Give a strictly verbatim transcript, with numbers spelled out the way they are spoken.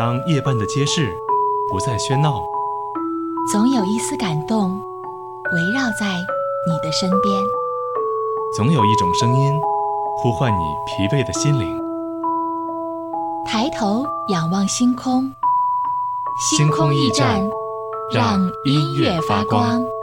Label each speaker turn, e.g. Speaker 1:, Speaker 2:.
Speaker 1: 当夜半的街市不再喧闹，
Speaker 2: 总有一丝感动围绕在你的身边，
Speaker 1: 总有一种声音呼唤你疲惫的心灵。
Speaker 2: 抬头仰望星空，
Speaker 1: 星空驿站，让音乐发光。